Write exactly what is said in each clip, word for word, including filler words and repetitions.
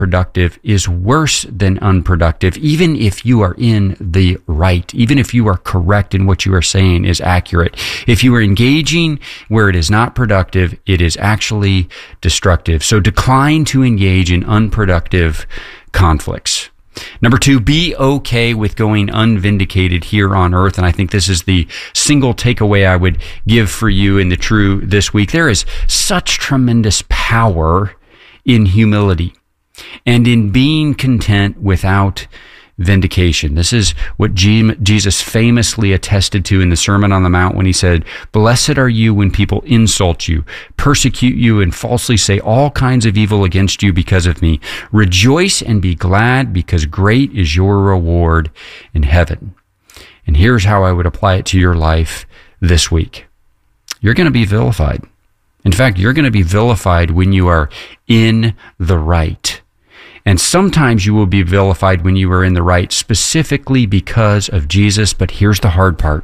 productive is worse than unproductive, even if you are in the right, even if you are correct in what you are saying is accurate. If you are engaging where it is not productive, it is actually destructive. So decline to engage in unproductive conflicts. Number two, be okay with going unvindicated here on earth. And I think this is the single takeaway I would give for you in the True this week. There is such tremendous power in humility and in being content without vindication. This is what Jesus famously attested to in the Sermon on the Mount when he said, "Blessed are you when people insult you, persecute you, and falsely say all kinds of evil against you because of me. Rejoice and be glad, because great is your reward in heaven." And here's how I would apply it to your life this week. You're going to be vilified. In fact, you're going to be vilified when you are in the right. And sometimes you will be vilified when you are in the right, specifically because of Jesus. But here's the hard part.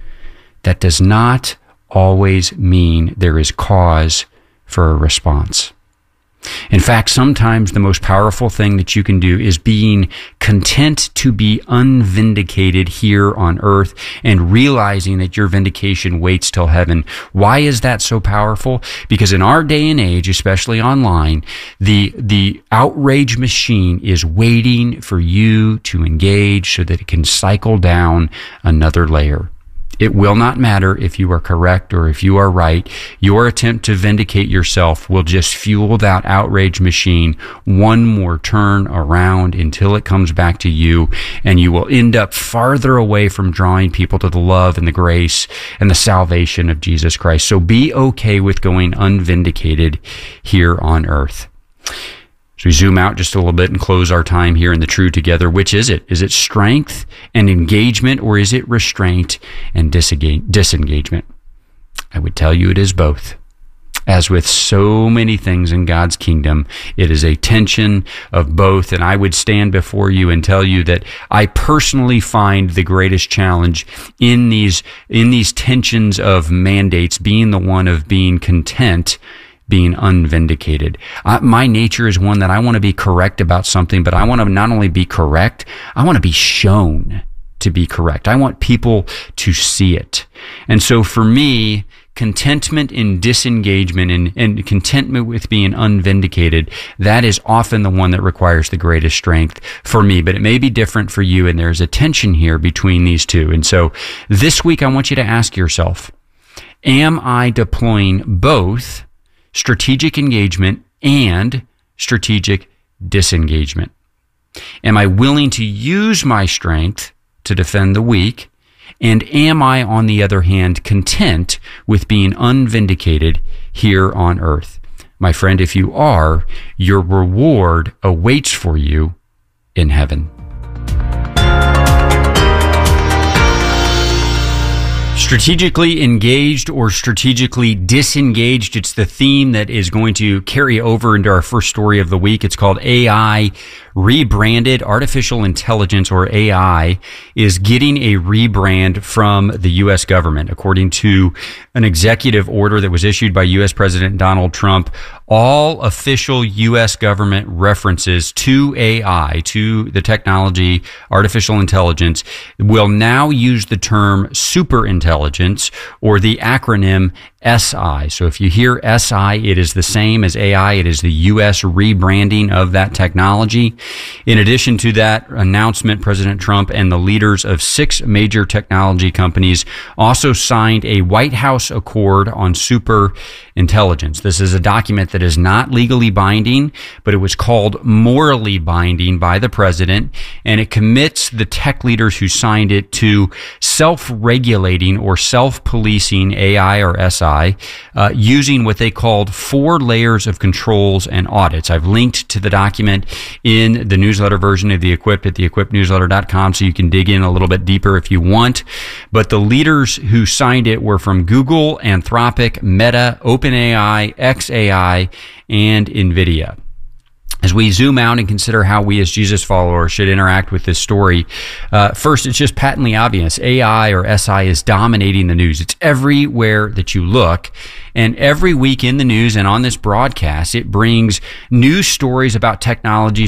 That does not always mean there is cause for a response. In fact, sometimes the most powerful thing that you can do is being content to be unvindicated here on earth and realizing that your vindication waits till heaven. Why is that so powerful? Because in our day and age, especially online, the, the outrage machine is waiting for you to engage so that it can cycle down another layer. It will not matter if you are correct or if you are right. Your attempt to vindicate yourself will just fuel that outrage machine one more turn around until it comes back to you, and you will end up farther away from drawing people to the love and the grace and the salvation of Jesus Christ. So be okay with going unvindicated here on earth. So we zoom out just a little bit and close our time here in the True together. Which is it? Is it strength and engagement, or is it restraint and disengagement? I would tell you it is both. As with so many things in God's kingdom, it is a tension of both. And I would stand before you and tell you that I personally find the greatest challenge in these, in these tensions of mandates being the one of being content, being unvindicated. Uh, my nature is one that I want to be correct about something, but I want to not only be correct, I want to be shown to be correct. I want people to see it. And so for me, contentment in disengagement and, and contentment with being unvindicated, that is often the one that requires the greatest strength for me. But it may be different for you, and there's a tension here between these two. And so this week, I want you to ask yourself, am I deploying both strategic engagement and strategic disengagement? Am I willing to use my strength to defend the weak? And am I, on the other hand, content with being unvindicated here on earth? My friend, if you are, your reward awaits for you in heaven. Strategically engaged or strategically disengaged. It's the theme that is going to carry over into our first story of the week. It's called A I Rebranded. Artificial intelligence, or A I, is getting a rebrand from the U S government. According to an executive order that was issued by U S President Donald Trump, all official U S government references to A I, to the technology, artificial intelligence, will now use the term superintelligence, or the acronym S I. So if you hear S I, it is the same as A I. It is the U S rebranding of that technology. In addition to that announcement, President Trump and the leaders of six major technology companies also signed a White House Accord on superintelligence. This is a document that is not legally binding, but it was called morally binding by the president, and it commits the tech leaders who signed it to self-regulating or self-policing A I or S I, uh, using what they called four layers of controls and audits. I've linked to the document in the newsletter version of the Equipped at the equipped newsletter dot com, so you can dig in a little bit deeper if you want. But the leaders who signed it were from Google, Anthropic, Meta, OpenAI, xAI, and NVIDIA. as we zoom out and consider how we as Jesus followers should interact with this story, uh, first, it's just patently obvious. A I or S I is dominating the news. It's everywhere that you look. And every week in the news and on this broadcast, it brings news stories about technology